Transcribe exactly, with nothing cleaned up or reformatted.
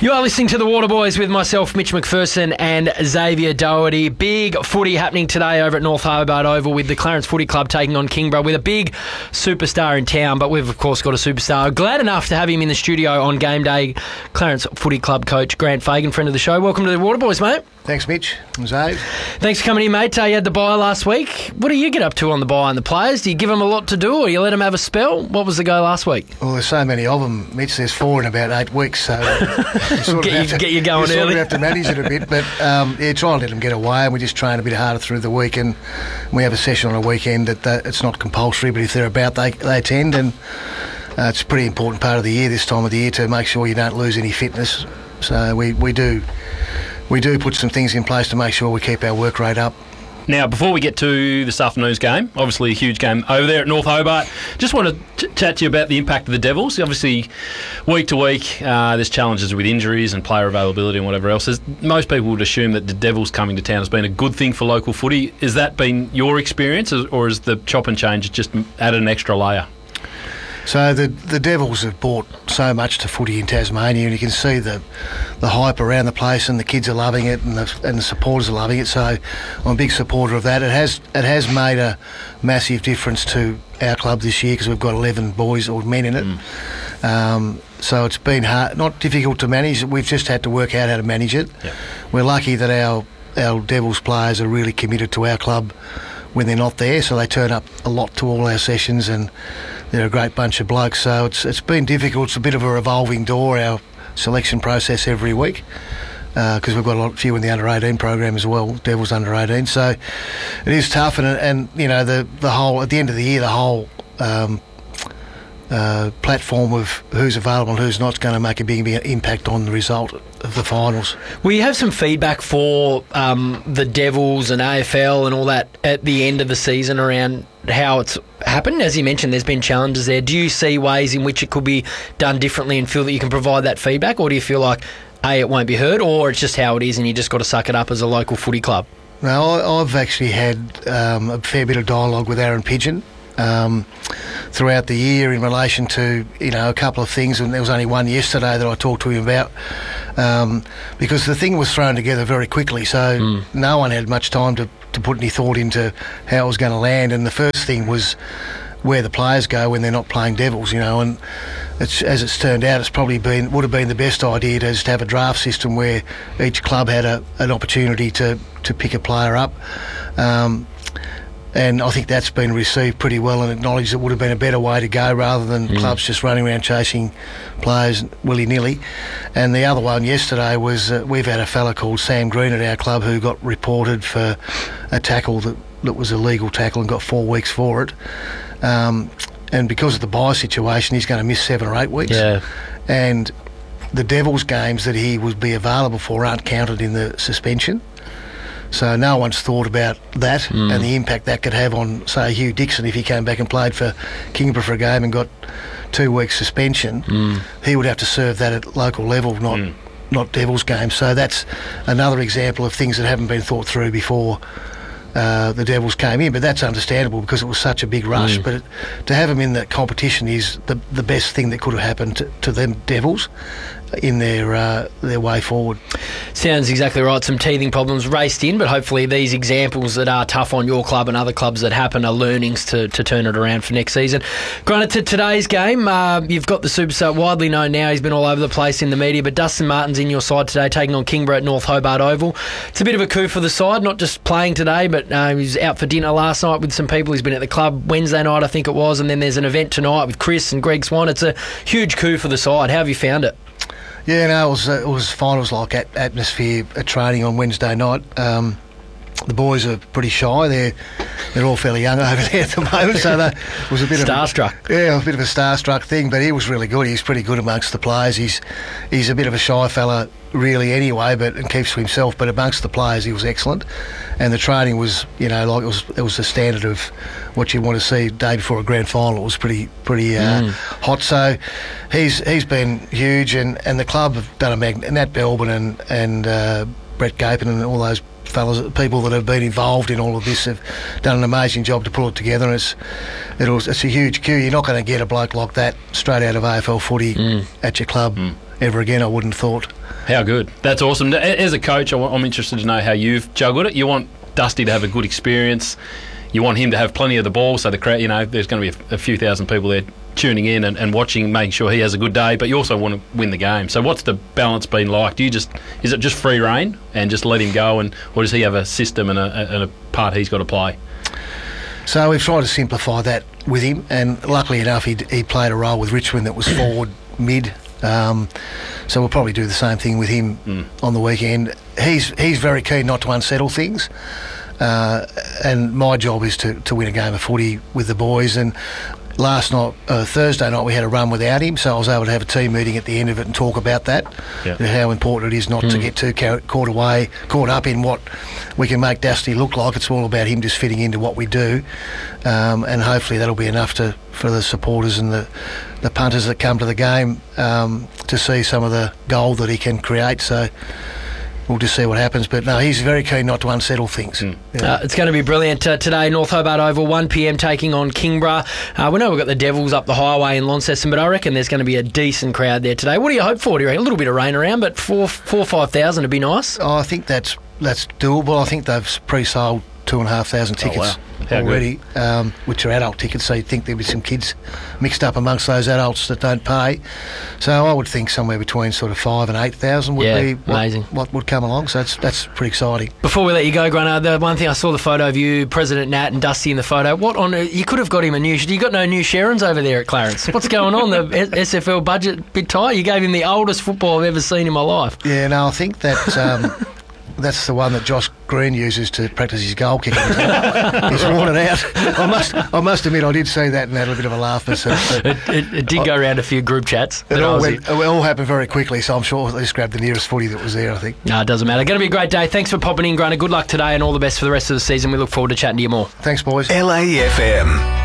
You are listening to The Waterboys with myself, Mitch McPherson, and Xavier Doherty. Big footy happening today over at North Hobart Oval with the Clarence Footy Club taking on Kingborough with a big superstar in town, but we've of course got a superstar. Glad enough to have him in the studio on game day. Clarence Footy Club coach Grant Fagan, friend of the show. Welcome to The Waterboys, mate. Thanks, Mitch. Zave. Thanks for coming in, mate. Uh, you had the bye last week. What do you get up to on the bye and the players? Do you give them a lot to do, or you let them have a spell? What was the go last week? Well, there's so many of them, Mitch. There's four in about eight weeks, so you sort get, of you, to, get you going you early. sort of have to manage it a bit, but um, yeah, try and let them get away, and we just train a bit harder through the week. And we have a session on a weekend that uh, it's not compulsory, but if they're about, they they attend, and uh, it's a pretty important part of the year, this time of the year, to make sure you don't lose any fitness. So we we do. We do put some things in place to make sure we keep our work rate up. Now, before we get to this afternoon's game, obviously a huge game over there at North Hobart, just want to ch- chat to you about the impact of the Devils. Obviously, week to week, uh, there's challenges with injuries and player availability and whatever else. There's, most people would assume that the Devils coming to town has been a good thing for local footy. Has that been your experience, or has the chop and change just added an extra layer? So the the Devils have brought so much to footy in Tasmania, and you can see the the hype around the place, and the kids are loving it, and the and the supporters are loving it. So I'm a big supporter of that. It has it has made a massive difference to our club this year because we've got eleven boys or men in it. Mm. Um, so it's been hard, not difficult to manage. We've just had to work out how to manage it. Yep. We're lucky that our our Devils players are really committed to our club when they're not there, so they turn up a lot to all our sessions, and they're a great bunch of blokes. So it's it's been difficult. It's a bit of a revolving door, our selection process every week, because uh, we've got a lot few in the under eighteen program as well, Devils under eighteen. So it is tough, and and you know the the whole at the end of the year, the whole um, uh, platform of who's available and who's not is going to make a big, big impact on the result of the finals. Will you have some feedback for um, the Devils and A F L and all that at the end of the season around how it's happened? As you mentioned, there's been challenges there. Do you see ways in which it could be done differently and feel that you can provide that feedback, or do you feel like, A, it won't be heard, or it's just how it is and you just got to suck it up as a local footy club? No, I, I've actually had um, a fair bit of dialogue with Aaron Pigeon um, throughout the year in relation to, you know, a couple of things, and there was only one yesterday that I talked to him about, um, because the thing was thrown together very quickly, so mm. no one had much time to, to put any thought into how it was going to land. And the first thing was where the players go when they're not playing Devils, you know, and it's, as it's turned out, it's probably been would have been the best idea to just have a draft system where each club had a, an opportunity to, to pick a player up. Um, And I think that's been received pretty well and acknowledged it would have been a better way to go rather than mm. clubs just running around chasing players willy-nilly. And the other one yesterday was uh, we've had a fella called Sam Green at our club who got reported for a tackle that, that was a legal tackle and got four weeks for it. Um, and because of the bye situation, he's going to miss seven or eight weeks. Yeah. And the Devils games that he would be available for aren't counted in the suspension. So no one's thought about that mm. and the impact that could have on, say, Hugh Dixon if he came back and played for Kingborough for a game and got two weeks suspension. Mm. He would have to serve that at local level, not mm. not Devils games. So that's another example of things that haven't been thought through before uh, the Devils came in. But that's understandable because it was such a big rush. Mm. But it, to have them in that competition is the the best thing that could have happened to, to them Devils in their uh, their way forward. Sounds exactly right. Some teething problems raced in, but hopefully these examples that are tough on your club and other clubs that happen are learnings to, to turn it around for next season. Granted, to today's game, uh, you've got the superstar widely known now. He's been all over the place in the media, but Dustin Martin's in your side today, taking on Kingborough at North Hobart Oval. It's a bit of a coup for the side, not just playing today, but uh, he was out for dinner last night with some people. He's been at the club Wednesday night, I think it was, and then there's an event tonight with Chris and Greg Swan. It's a huge coup for the side. How have you found it? Yeah, no, it was uh, it was fine. It was like at atmosphere at training on Wednesday night. Um, the boys are pretty shy. They're they're all fairly young over there at the moment, so that was a bit starstruck. Of a, yeah, a bit of a starstruck thing. But he was really good. He's pretty good amongst the players. He's he's a bit of a shy fella, really, anyway, but and keeps to himself. But amongst the players, he was excellent. And the training was, you know, like it was it was the standard of what you want to see day before a grand final. It was pretty pretty uh, mm. hot. So he's he's been huge, and, and the club have done a mag- Nat Belbin and and uh, Brett Gapin and all those fellas, people that have been involved in all of this have done an amazing job to pull it together. And it's it'll, it's a huge queue. You're not going to get a bloke like that straight out of A F L footy mm. at your club. Mm. ever again, I wouldn't have thought. How good. That's awesome. As a coach, I'm interested to know how you've juggled it. You want Dusty to have a good experience. You want him to have plenty of the ball, so the crowd, you know, there's going to be a, a few thousand people there tuning in and, and watching, making sure he has a good day, but you also want to win the game. So what's the balance been like? Do you just is it just free reign and just let him go, and or does he have a system and a, and a part he's got to play? So we've tried to simplify that with him, and luckily enough, he he played a role with Richmond that was forward mid. Um, so we'll probably do the same thing with him mm. on the weekend. He's he's very keen not to unsettle things. Uh, and my job is to, to win a game of footy with the boys. And last night, uh, Thursday night, we had a run without him, so I was able to have a team meeting at the end of it and talk about that, yeah. and how important it is not mm. to get too caught away, caught up in what we can make Dusty look like. It's all about him just fitting into what we do, um, and hopefully that'll be enough to for the supporters and the, the punters that come to the game um, to see some of the goal that he can create. So we'll just see what happens. But no, he's very keen not to unsettle things. Mm. Yeah. Uh, it's going to be brilliant uh, today. North Hobart Oval, one p m taking on Kingborough. Uh, we know we've got the Devils up the highway in Launceston, but I reckon there's going to be a decent crowd there today. What do you hope for? Do you reckon? A little bit of rain around, but four, four, five thousand would be nice. Oh, I think that's that's doable. I think they've pre-sold two and a half thousand tickets oh, wow. already, um, which are adult tickets. So you'd think there'd be some kids mixed up amongst those adults that don't pay. So I would think somewhere between sort of five and eight thousand would yeah, be what, amazing. what would come along. So that's that's pretty exciting. Before we let you go, Grunner, the one thing I saw the photo of you, President Nat and Dusty in the photo. What on? You could have got him a new. You got no new Sharons over there at Clarence. What's going on? The S F L budget a bit tight. You gave him the oldest football I've ever seen in my life. Yeah, no, I think that. Um, That's the one that Josh Green uses to practice his goal kicking. He's worn it out. I must, I must admit, I did see that and had a bit of a laugh. But, but it, it, it did I, go around a few group chats. It all, went, it all happened very quickly, so I'm sure they just grabbed the nearest footy that was there, I think. No, it doesn't matter. Going to be a great day. Thanks for popping in, Grunner. Good luck today and all the best for the rest of the season. We look forward to chatting to you more. Thanks, boys. L A F M.